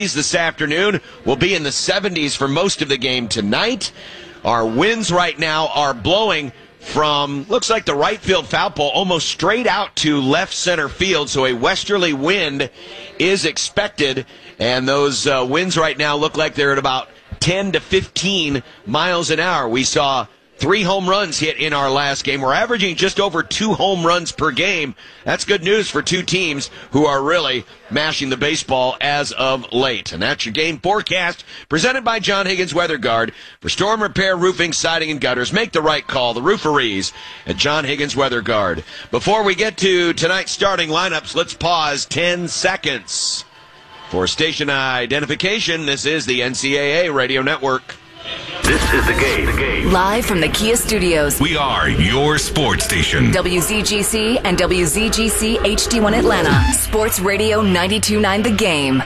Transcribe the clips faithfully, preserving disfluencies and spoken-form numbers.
This afternoon will be in the seventies for most of the game tonight. Our winds right now are blowing from, looks like the right field foul pole, almost straight out to left center field. So a westerly wind is expected, and those uh, winds right now look like they're at about ten to fifteen miles an hour. We saw three home runs hit in our last game. We're averaging just over two home runs per game. That's good news for two teams who are really mashing the baseball as of late. And that's your game forecast presented by John Higgins Weather Guard. For storm repair, roofing, siding, and gutters, make the right call. The Rooferees at John Higgins Weather Guard. Before we get to tonight's starting lineups, let's pause ten seconds. For station identification, this is the N C double A Radio Network. This is the game. the game. Live from the Kia Studios. We are your sports station. W Z G C and W Z G C H D one Atlanta. Sports Radio ninety-two point nine The Game.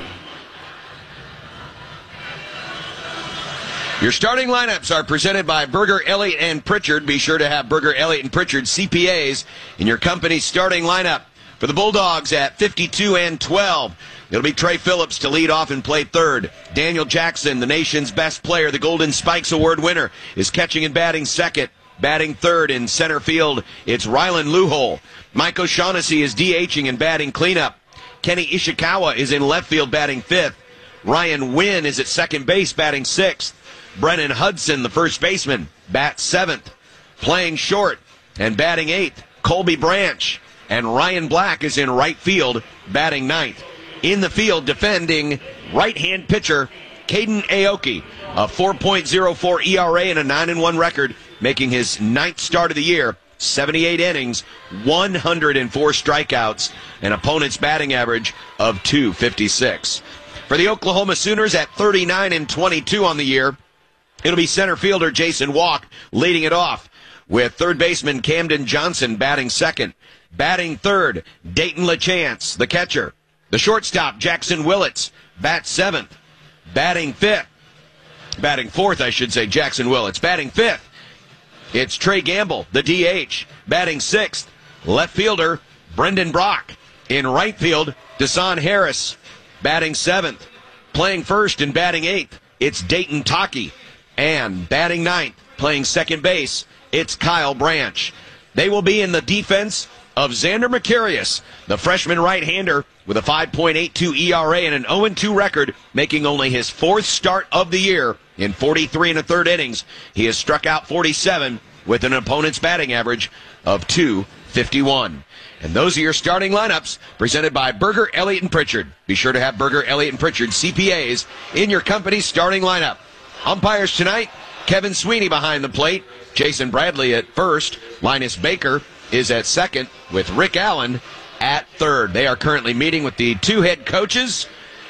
Your starting lineups are presented by Berger, Elliott, and Pritchard. Be sure to have Berger, Elliott, and Pritchard C P As in your company's starting lineup. For the Bulldogs at fifty-two and twelve, it'll be Trey Phillips to lead off and play third. Daniel Jackson, the nation's best player, the Golden Spikes Award winner, is catching and batting second. Batting third in center field, it's Rylan Luhol. Mike O'Shaughnessy is DHing and batting cleanup. Kenny Ishikawa is in left field batting fifth. Ryan Wynn is at second base batting sixth. Brennan Hudson, the first baseman, bats seventh. Playing short and batting eighth, Colby Branch. And Ryan Black is in right field batting ninth. In the field, defending right-hand pitcher Caden Aoki, a four point oh four E R A and a nine and one record, making his ninth start of the year, seventy-eight innings, one hundred four strikeouts, an opponent's batting average of two fifty-six. For the Oklahoma Sooners at thirty-nine and twenty-two on the year, it'll be center fielder Jason Walk leading it off, with third baseman Camden Johnson batting second. Batting third, Dayton LaChance, the catcher. The shortstop, Jackson Willits, bats seventh. Batting fifth, batting fourth, I should say, Jackson Willits. Batting fifth, it's Trey Gamble, the D H. Batting sixth, left fielder, Brendan Brock. In right field, Desan Harris, batting seventh. Playing first and batting eighth, it's Dayton Taki. And batting ninth, playing second base, it's Kyle Branch. They will be in the defense of Xander Macarius, the freshman right-hander with a five point eight two E R A and an oh and two record, making only his fourth start of the year in forty-three and a third innings. He has struck out forty-seven with an opponent's batting average of two fifty-one. And those are your starting lineups presented by Berger, Elliott, and Pritchard. Be sure to have Berger, Elliott, and Pritchard C P As in your company's starting lineup. Umpires tonight, Kevin Sweeney behind the plate, Jason Bradley at first, Linus Baker is at second, with Rick Allen at third. They are currently meeting with the two head coaches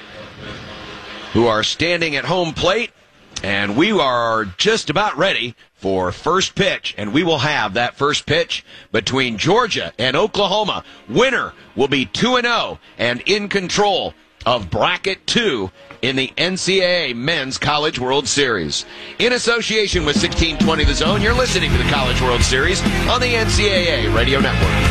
who are standing at home plate, and we are just about ready for first pitch, and we will have that first pitch between Georgia and Oklahoma. Winner will be two and oh and in control of bracket two in the N C double A Men's College World Series. In association with sixteen twenty The Zone, you're listening to the College World Series on the N C double A Radio Network.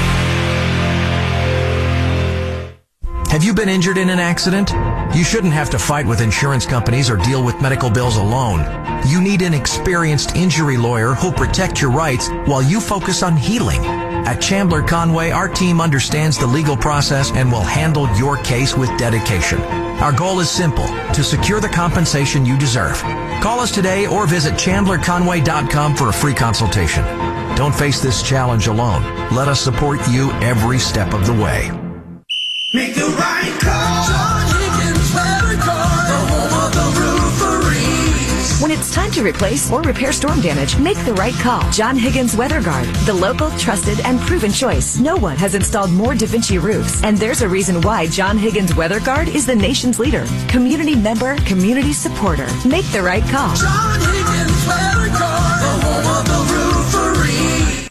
Have you been injured in an accident? You shouldn't have to fight with insurance companies or deal with medical bills alone. You need an experienced injury lawyer who'll protect your rights while you focus on healing. At Chandler Conway, our team understands the legal process and will handle your case with dedication. Our goal is simple, to secure the compensation you deserve. Call us today or visit chandler conway dot com for a free consultation. Don't face this challenge alone. Let us support you every step of the way. Make the right call. John Higgins Weather Guard, the home of the Rooferees. When it's time to replace or repair storm damage, make the right call. John Higgins Weather Guard, the local, trusted, and proven choice. No one has installed more DaVinci roofs, and there's a reason why John Higgins Weather Guard is the nation's leader. Community member, community supporter. Make the right call. John Higgins Weather Guard, the home of the Rooferees.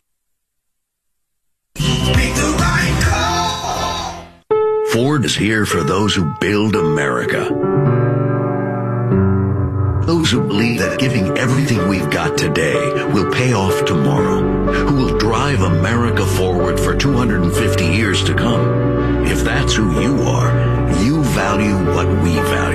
Make the right call. Ford is here for those who build America. Those who believe that giving everything we've got today will pay off tomorrow. Who will drive America forward for two hundred fifty years to come. If that's who you are, you've value what we value.